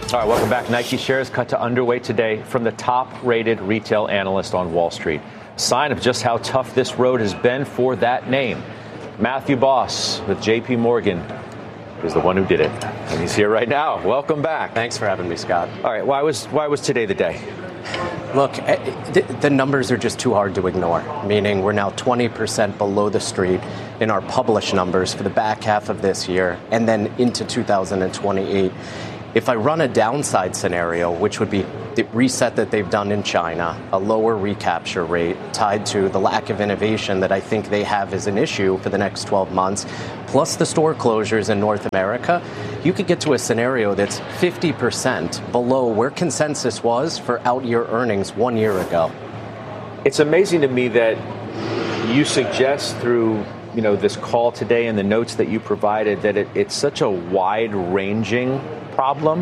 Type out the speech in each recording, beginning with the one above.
All right, welcome back. Nike shares cut to underweight today from the top-rated retail analyst on Wall Street. Sign of just how tough this road has been for that name. Matthew Boss with J.P. Morgan is the one who did it, and he's here right now. Welcome back. Thanks for having me, Scott. All right, why was today the day? Look, the numbers are just too hard to ignore, meaning we're now 20% below the street in our published numbers for the back half of this year and then into 2028. If I run a downside scenario, which would be the reset that they've done in China, a lower recapture rate tied to the lack of innovation that I think they have as an issue for the next 12 months, plus the store closures in North America, you could get to a scenario that's 50% below where consensus was for out-year earnings 1 year ago. It's amazing to me that you suggest through this call today and the notes that you provided that it's such a wide-ranging problem.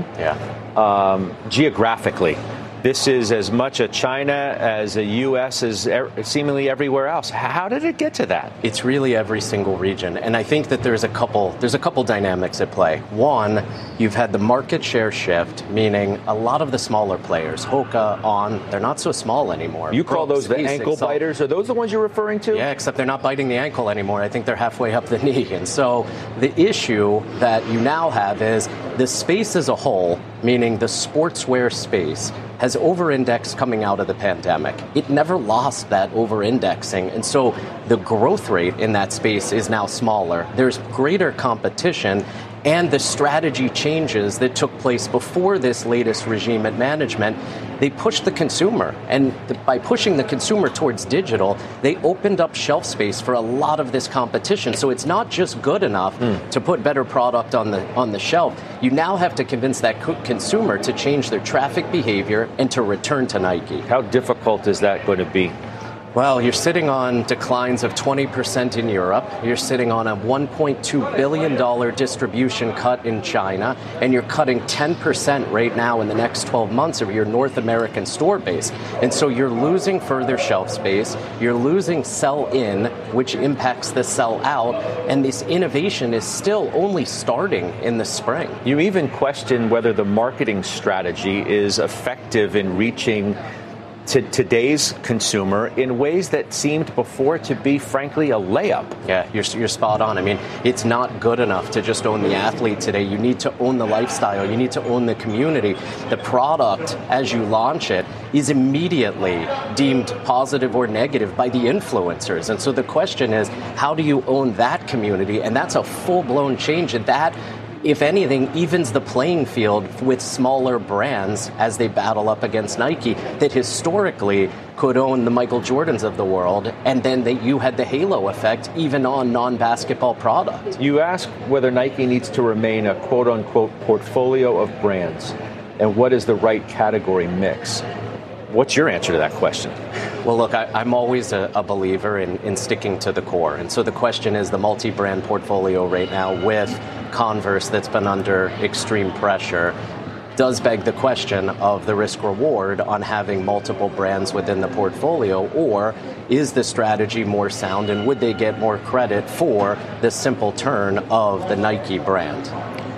Geographically. This is as much a China as a U.S. as seemingly everywhere else. How did it get to that? It's really every single region. And I think that there's a couple dynamics at play. One, you've had the market share shift, meaning a lot of the smaller players, Hoka, On, they're not so small anymore. You call those the ankle biters? Are those the ones you're referring to? Yeah, except they're not biting the ankle anymore. I think they're halfway up the knee. And so the issue that you now have is the space as a whole, meaning the sportswear space, has over-indexed coming out of the pandemic. It never lost that over-indexing, and so the growth rate in that space is now smaller. There's greater competition, and the strategy changes that took place before this latest regime at management, they pushed the consumer. And by pushing the consumer towards digital, they opened up shelf space for a lot of this competition. So it's not just good enough to put better product on the shelf. You now have to convince that consumer to change their traffic behavior and to return to Nike. How difficult is that going to be? Well, you're sitting on declines of 20% in Europe. You're sitting on a $1.2 billion distribution cut in China, and you're cutting 10% right now in the next 12 months of your North American store base. And so you're losing further shelf space. You're losing sell-in, which impacts the sell-out. And this innovation is still only starting in the spring. You even question whether the marketing strategy is effective in reaching to today's consumer in ways that seemed before to be, frankly, a layup. Yeah, you're spot on. I mean, it's not good enough to just own the athlete today. You need to own the lifestyle. You need to own the community. The product, as you launch it, is immediately deemed positive or negative by the influencers. And so the question is, how do you own that community? And that's a full-blown change. And that, if anything, evens the playing field with smaller brands as they battle up against Nike that historically could own the Michael Jordans of the world, and then you had the halo effect even on non-basketball product. You ask whether Nike needs to remain a quote-unquote portfolio of brands, and what is the right category mix. What's your answer to that question? Well, look, I'm always a believer in sticking to the core. And so the question is the multi-brand portfolio right now with Converse that's been under extreme pressure does beg the question of the risk-reward on having multiple brands within the portfolio, or is the strategy more sound and would they get more credit for the simple turn of the Nike brand?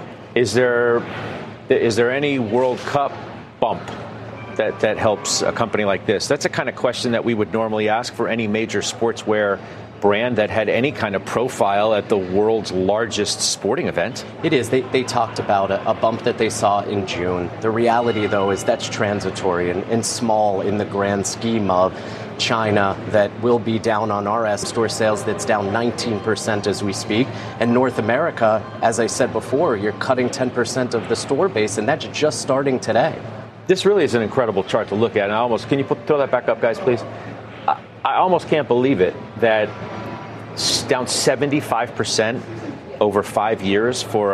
Is there any World Cup bump that helps a company like this? That's a kind of question that we would normally ask for any major sportswear brand that had any kind of profile at the world's largest sporting event. It is. They talked about a bump that they saw in June. The reality, though, is that's transitory and small in the grand scheme of China that will be down on our store sales that's down 19% as we speak. And North America, as I said before, you're cutting 10% of the store base, and that's just starting today. This really is an incredible chart to look at. And can you throw that back up, guys, please? I almost can't believe it that down 75% over 5 years for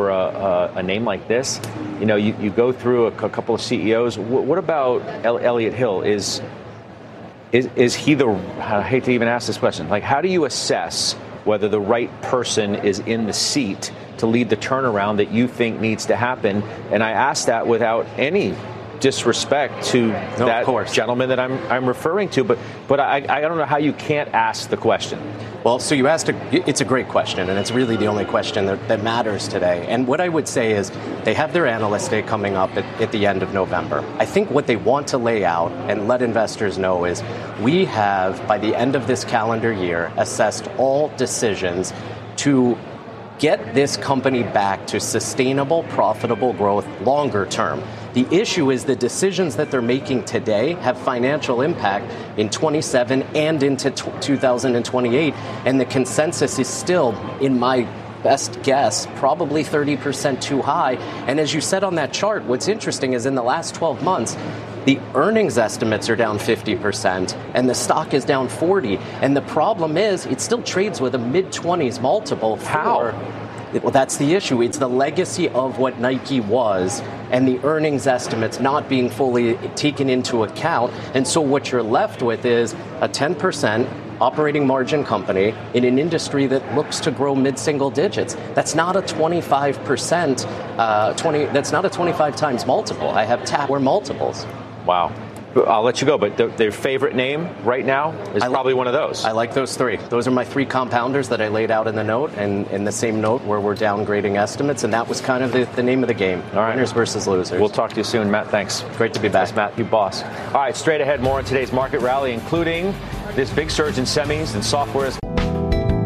a name like this. You know, you go through a couple of CEOs. What about Elliott Hill? Is he the? I hate to even ask this question. Like, how do you assess whether the right person is in the seat to lead the turnaround that you think needs to happen? And I ask that without any disrespect to that gentleman that I'm referring to, but I don't know how you can't ask the question. Well, so you asked, it's a great question, and it's really the only question that matters today. And what I would say is they have their analyst day coming up at the end of November. I think what they want to lay out and let investors know is we have, by the end of this calendar year, assessed all decisions to get this company back to sustainable, profitable growth longer term. The issue is the decisions that they're making today have financial impact in 27 and into 2028. And the consensus is still, in my best guess, probably 30% too high. And as you said on that chart, what's interesting is in the last 12 months, the earnings estimates are down 50% and the stock is down 40%. And the problem is it still trades with a mid-20s multiple. How? Well, that's the issue. It's the legacy of what Nike was and the earnings estimates not being fully taken into account. And so what you're left with is a 10% operating margin company in an industry that looks to grow mid-single digits. That's not a 25%, that's not a 25 times multiple. I have Tapware multiples. Wow. I'll let you go, but their favorite name right now is probably one of those. I like those three. Those are my three compounders that I laid out in the note, and in the same note where we're downgrading estimates, and that was kind of the name of the game. All right. Winners versus losers. We'll talk to you soon, Matt. Thanks. Great to be back. Thanks, Matt. You boss. All right, straight ahead, more on today's market rally, including this big surge in semis and software.